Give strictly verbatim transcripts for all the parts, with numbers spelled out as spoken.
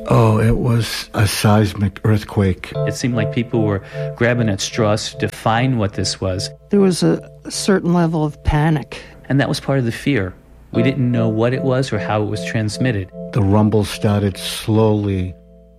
Oh, it was a seismic earthquake. It seemed like people were grabbing at straws to define what this was. There was a, a certain level of panic. And that was part of the fear. We didn't know what it was or how it was transmitted. The rumble started slowly.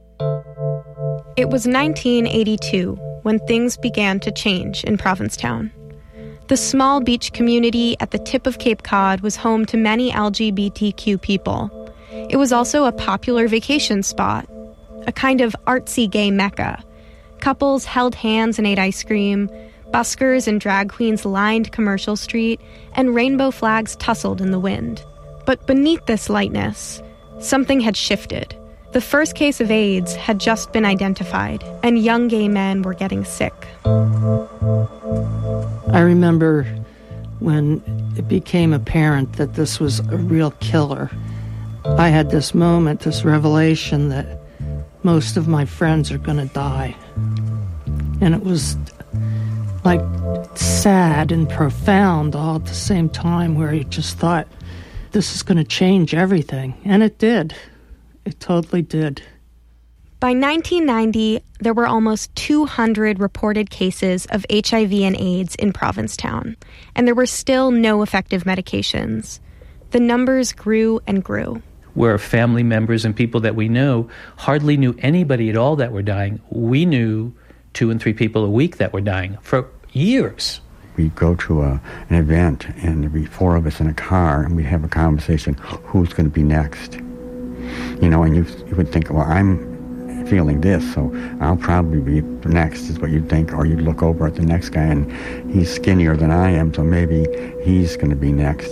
It was nineteen eighty-two when things began to change in Provincetown. The small beach community at the tip of Cape Cod was home to many L G B T Q people. It was also a popular vacation spot, a kind of artsy gay mecca. Couples held hands and ate ice cream, buskers and drag queens lined Commercial Street, and rainbow flags tussled in the wind. But beneath this lightness, something had shifted. The first case of AIDS had just been identified, and young gay men were getting sick. I remember when it became apparent that this was a real killer. I had this moment, this revelation that most of my friends are going to die. And it was like sad and profound all at the same time, where you just thought, this is going to change everything. And it did. It totally did. By nineteen ninety, there were almost two hundred reported cases of H I V and AIDS in Provincetown, and there were still no effective medications. The numbers grew and grew. Where family members and people that we know hardly knew anybody at all that were dying. We knew two and three people a week that were dying for years. We'd go to a, an event, and there'd be four of us in a car, and we'd have a conversation, who's going to be next? You know, and you, you would think, well, I'm feeling this, so I'll probably be next, is what you'd think. Or you'd look over at the next guy, and he's skinnier than I am, so maybe he's going to be next.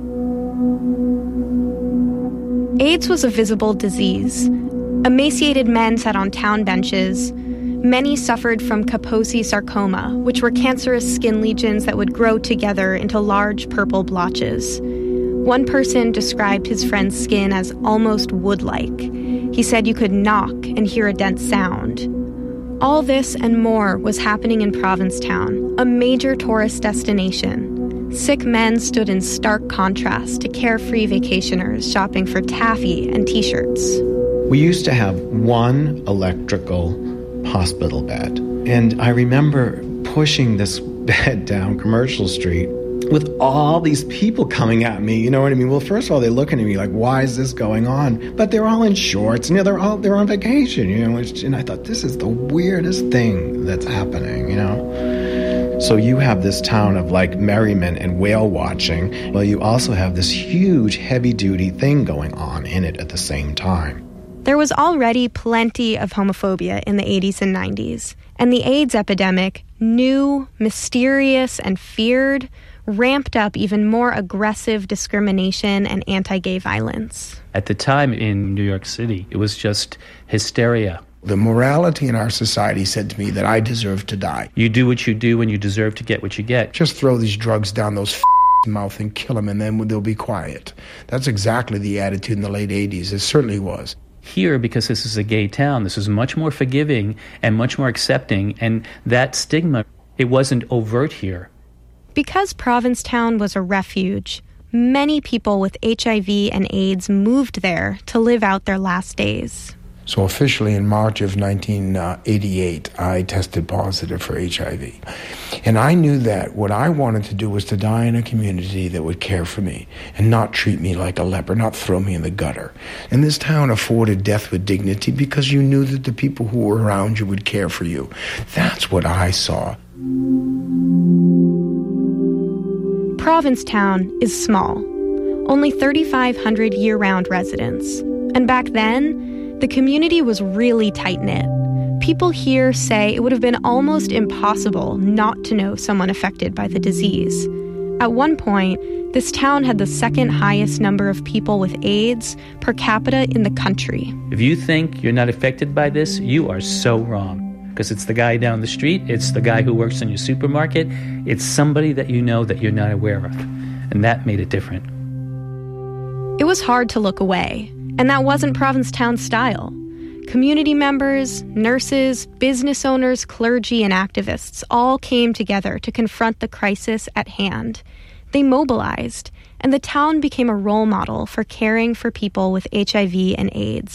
AIDS was a visible disease. Emaciated men sat on town benches. Many suffered from Kaposi sarcoma, which were cancerous skin lesions that would grow together into large purple blotches. One person described his friend's skin as almost wood-like. He said you could knock and hear a dense sound. All this and more was happening in Provincetown, a major tourist destination. Sick men stood in stark contrast to carefree vacationers shopping for taffy and T-shirts. We used to have one electrical hospital bed, and I remember pushing this bed down Commercial Street with all these people coming at me, you know what I mean? Well, first of all, they're looking at me like, why is this going on? But they're all in shorts, and you know, they're all they're on vacation, you know. And I thought, this is the weirdest thing that's happening, you know. So you have this town of like merriment and whale watching. Well, you also have this huge, heavy-duty thing going on in it at the same time. There was already plenty of homophobia in the eighties and nineties, and the AIDS epidemic, new, mysterious, and feared, ramped up even more aggressive discrimination and anti-gay violence. At the time in New York City, it was just hysteria. The morality in our society said to me that I deserve to die. You do what you do and you deserve to get what you get. Just throw these drugs down those f***ing mouth and kill them, and then they'll be quiet. That's exactly the attitude in the late eighties. It certainly was. Here, because this is a gay town, this is much more forgiving and much more accepting, and that stigma, it wasn't overt here. Because Provincetown was a refuge, many people with H I V and AIDS moved there to live out their last days. So officially in March of nineteen eighty-eight, I tested positive for H I V. And I knew that what I wanted to do was to die in a community that would care for me and not treat me like a leper, not throw me in the gutter. And this town afforded death with dignity because you knew that the people who were around you would care for you. That's what I saw. Provincetown is small, only thirty-five hundred year-round residents. And back then, the community was really tight-knit. People here say it would have been almost impossible not to know someone affected by the disease. At one point, this town had the second highest number of people with AIDS per capita in the country. If you think you're not affected by this, you are so wrong. Because it's the guy down the street, it's the guy who works in your supermarket, it's somebody that you know that you're not aware of. And that made it different. It was hard to look away. And that wasn't Provincetown's style. Community members, nurses, business owners, clergy, and activists all came together to confront the crisis at hand. They mobilized, and the town became a role model for caring for people with H I V and AIDS.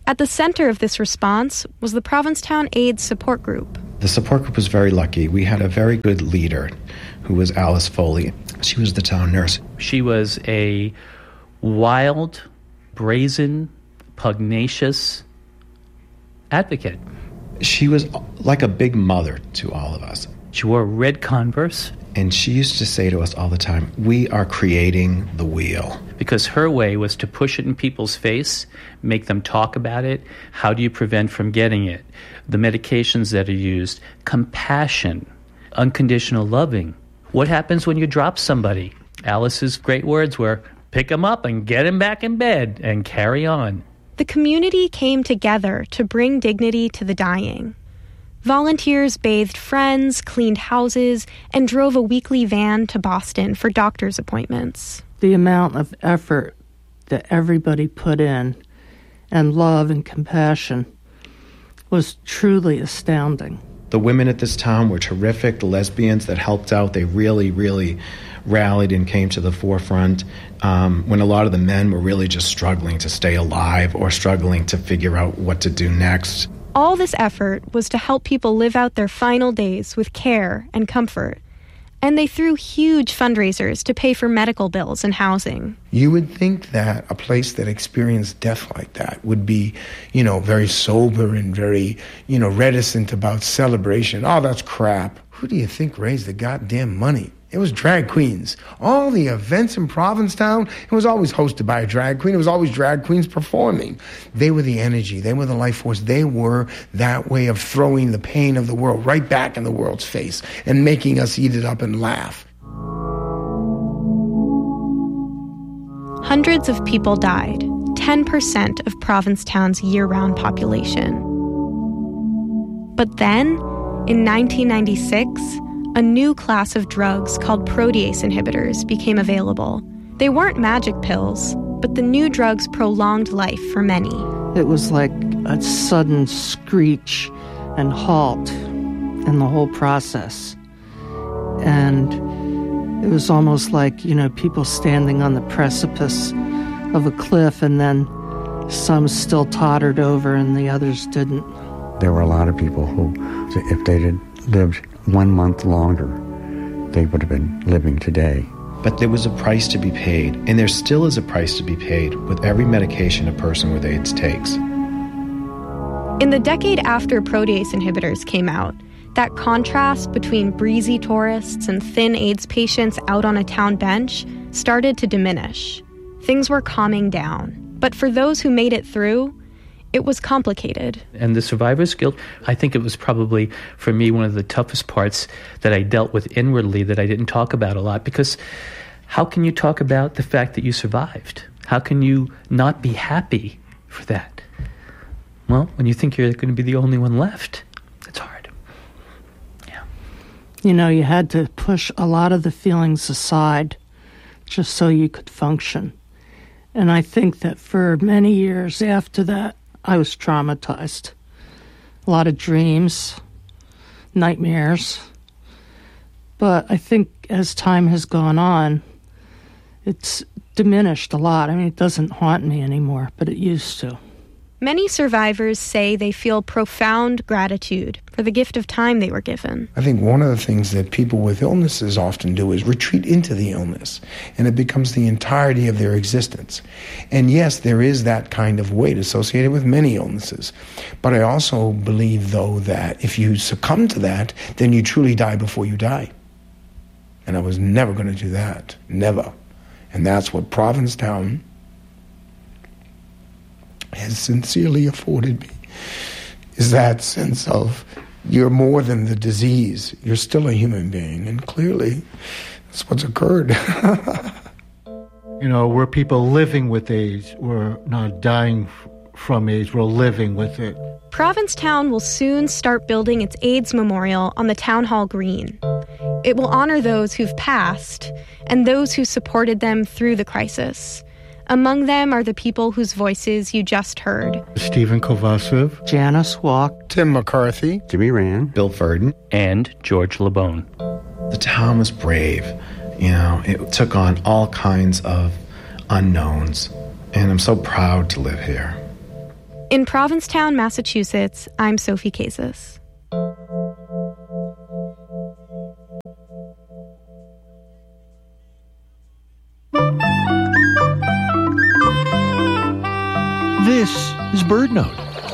At the center of this response was the Provincetown AIDS Support Group. The support group was very lucky. We had a very good leader who was Alice Foley. She was the town nurse. She was a wild, brazen, pugnacious advocate. She was like a big mother to all of us. She wore red Converse. And she used to say to us all the time, we are creating the wheel. Because her way was to push it in people's face, make them talk about it. How do you prevent from getting it? The medications that are used, compassion, unconditional loving. What happens when you drop somebody? Alice's great words were, pick him up and get him back in bed and carry on. The community came together to bring dignity to the dying. Volunteers bathed friends, cleaned houses, and drove a weekly van to Boston for doctor's appointments. The amount of effort that everybody put in, and love and compassion, was truly astounding. The women at this town were terrific. The lesbians that helped out, they really, really rallied and came to the forefront um, when a lot of the men were really just struggling to stay alive or struggling to figure out what to do next. All this effort was to help people live out their final days with care and comfort. And they threw huge fundraisers to pay for medical bills and housing. You would think that a place that experienced death like that would be, you know, very sober and very, you know, reticent about celebration. Oh, that's crap. Who do you think raised the goddamn money? It was drag queens. All the events in Provincetown, it was always hosted by a drag queen. It was always drag queens performing. They were the energy. They were the life force. They were that way of throwing the pain of the world right back in the world's face and making us eat it up and laugh. Hundreds of people died, ten percent of Provincetown's year-round population. But then, in nineteen ninety-six, a new class of drugs called protease inhibitors became available. They weren't magic pills, but the new drugs prolonged life for many. It was like a sudden screech and halt in the whole process. And it was almost like, you know, people standing on the precipice of a cliff and then some still tottered over and the others didn't. There were a lot of people who, if they had lived one month longer, they would have been living today. But there was a price to be paid, and there still is a price to be paid with every medication a person with AIDS takes. In the decade after protease inhibitors came out, that contrast between breezy tourists and thin AIDS patients out on a town bench started to diminish. Things were calming down. But for those who made it through, it was complicated. And the survivor's guilt, I think it was probably, for me, one of the toughest parts that I dealt with inwardly that I didn't talk about a lot, because how can you talk about the fact that you survived? How can you not be happy for that? Well, when you think you're going to be the only one left, it's hard. Yeah. You know, you had to push a lot of the feelings aside just so you could function. And I think that for many years after that, I was traumatized. A lot of dreams, nightmares. But I think as time has gone on, it's diminished a lot. I mean, it doesn't haunt me anymore, but it used to. Many survivors say they feel profound gratitude for the gift of time they were given. I think one of the things that people with illnesses often do is retreat into the illness, and it becomes the entirety of their existence. And yes, there is that kind of weight associated with many illnesses. But I also believe, though, that if you succumb to that, then you truly die before you die. And I was never going to do that. Never. And that's what Provincetown has sincerely afforded me, is that sense of you're more than the disease. You're still a human being, and clearly that's what's occurred. You know, we're people living with AIDS. We're not dying f- from AIDS. We're living with it. Provincetown will soon start building its AIDS memorial on the Town Hall Green. It will honor those who've passed and those who supported them through the crisis. Among them are the people whose voices you just heard. Stephen Kovacev, Janice Walk, Tim McCarthy, Jimmy Rand, Bill Ferdin, And George LeBone. The town was brave. You know, it took on all kinds of unknowns, and I'm so proud to live here. In Provincetown, Massachusetts, I'm Sophie Casas. This is BirdNote.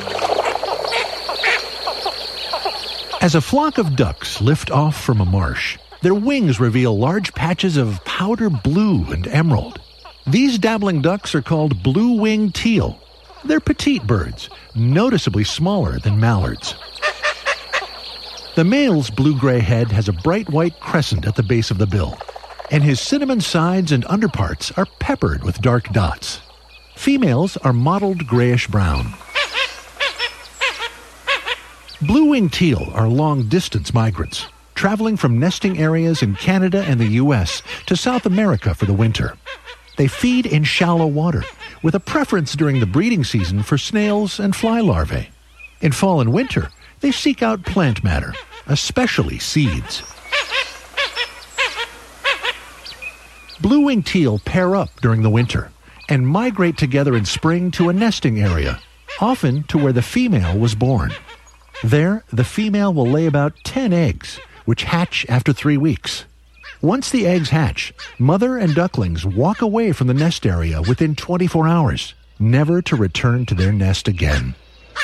As a flock of ducks lift off from a marsh, their wings reveal large patches of powder blue and emerald. These dabbling ducks are called blue-winged teal. They're petite birds, noticeably smaller than mallards. The male's blue-gray head has a bright white crescent at the base of the bill, and his cinnamon sides and underparts are peppered with dark dots. Females are mottled grayish-brown. Blue-winged teal are long-distance migrants, traveling from nesting areas in Canada and the U S to South America for the winter. They feed in shallow water, with a preference during the breeding season for snails and fly larvae. In fall and winter, they seek out plant matter, especially seeds. Blue-winged teal pair up during the winter and migrate together in spring to a nesting area, often to where the female was born. There, the female will lay about ten eggs, which hatch after three weeks. Once the eggs hatch, mother and ducklings walk away from the nest area within twenty-four hours, never to return to their nest again.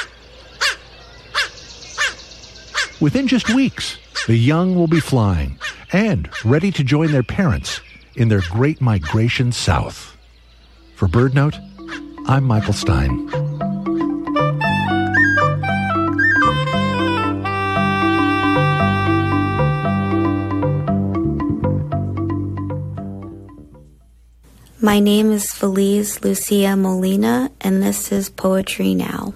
Within just weeks, the young will be flying and ready to join their parents in their great migration south. For BirdNote, I'm Michael Stein. My name is Feliz Lucia Molina, and this is Poetry Now.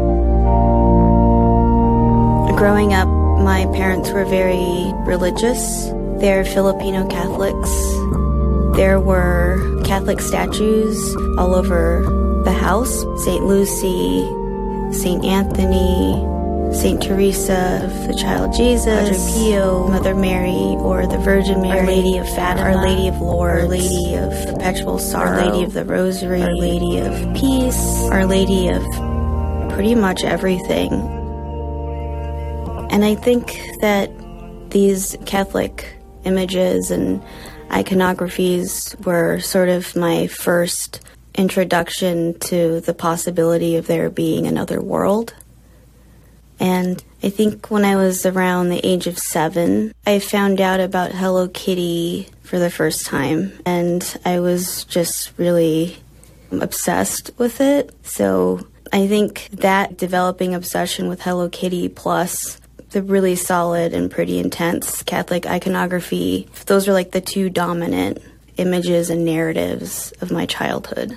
Growing up, my parents were very religious. They're Filipino Catholics. There were Catholic statues all over the house. Saint Lucy, Saint Anthony, Saint Teresa of the Child Jesus, Padre Pio, Mother Mary, or the Virgin Mary, Our Lady of Fatima, Our Lady of Lourdes, Our Lady of Perpetual Sorrow, Our Lady of the Rosary, Our Lady of Peace, Our Lady of pretty much everything. And I think that these Catholic images and iconographies were sort of my first introduction to the possibility of there being another world. And I think when I was around the age of seven, I found out about Hello Kitty for the first time, and I was just really obsessed with it. So I think that developing obsession with Hello Kitty plus the really solid and pretty intense Catholic iconography, those are like the two dominant images and narratives of my childhood.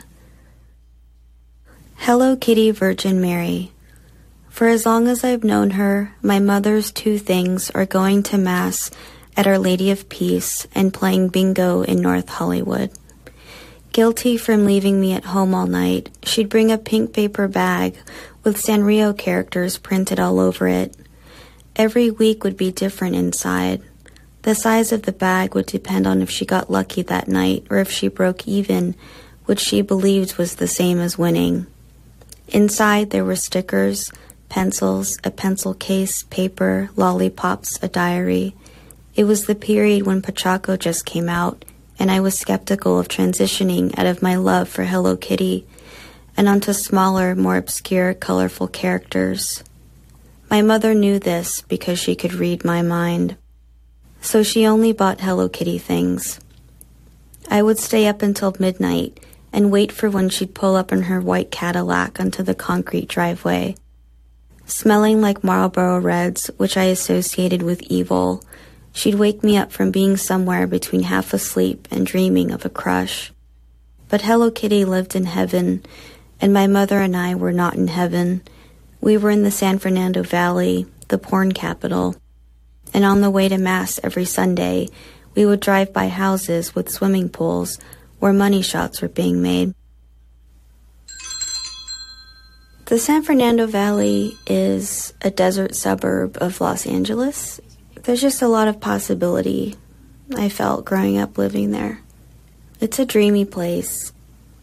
Hello Kitty, Virgin Mary. For as long as I've known her, my mother's two things are going to Mass at Our Lady of Peace and playing bingo in North Hollywood. Guilty from leaving me at home all night, she'd bring a pink paper bag with Sanrio characters printed all over it. Every week would be different inside. The size of the bag would depend on if she got lucky that night or if she broke even, which she believed was the same as winning. Inside there were stickers, pencils, a pencil case, paper, lollipops, a diary. It was the period when Pachaco just came out, and I was skeptical of transitioning out of my love for Hello Kitty and onto smaller, more obscure, colorful characters. My mother knew this because she could read my mind. So she only bought Hello Kitty things. I would stay up until midnight and wait for when she'd pull up in her white Cadillac onto the concrete driveway. Smelling like Marlboro Reds, which I associated with evil, she'd wake me up from being somewhere between half asleep and dreaming of a crush. But Hello Kitty lived in heaven, and my mother and I were not in heaven. We were in the San Fernando Valley, the porn capital, and on the way to Mass every Sunday, we would drive by houses with swimming pools where money shots were being made. The San Fernando Valley is a desert suburb of Los Angeles. There's just a lot of possibility, I felt, growing up living there. It's a dreamy place.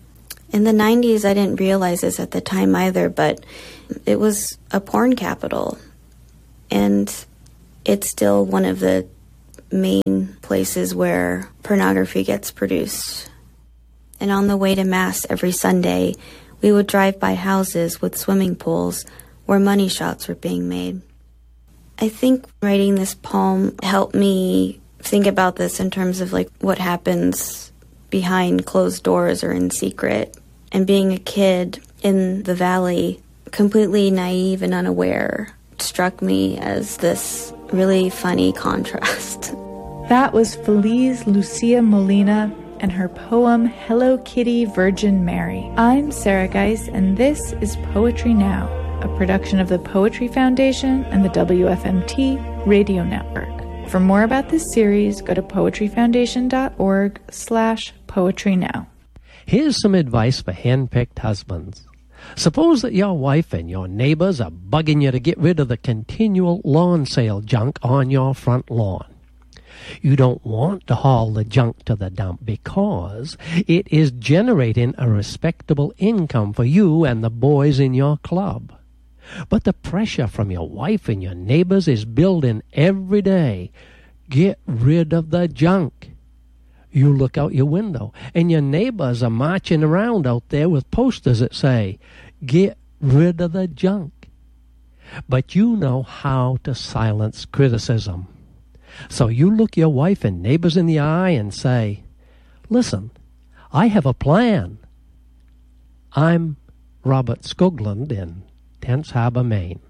In the nineties, I didn't realize this at the time either, but it was a porn capital. And it's still one of the main places where pornography gets produced. And on the way to Mass every Sunday, we would drive by houses with swimming pools where money shots were being made. I think writing this poem helped me think about this in terms of like what happens behind closed doors or in secret. And being a kid in the Valley, completely naive and unaware, struck me as this really funny contrast. That was Feliz Lucia Molina and her poem Hello Kitty Virgin Mary. I'm Sarah Geis, and this is Poetry Now, a production of the Poetry Foundation and the W F M T Radio Network. For more about this series, go to poetryfoundation.org slash poetry now. Here's some advice for hand-picked husbands. Suppose that your wife and your neighbors are bugging you to get rid of the continual lawn sale junk on your front lawn. You don't want to haul the junk to the dump because it is generating a respectable income for you and the boys in your club. But the pressure from your wife and your neighbors is building every day. Get rid of the junk. You look out your window and your neighbors are marching around out there with posters that say, get rid of the junk. But you know how to silence criticism. So you look your wife and neighbors in the eye and say, listen, I have a plan. I'm Robert Skoglund in Tense Harbor, Maine.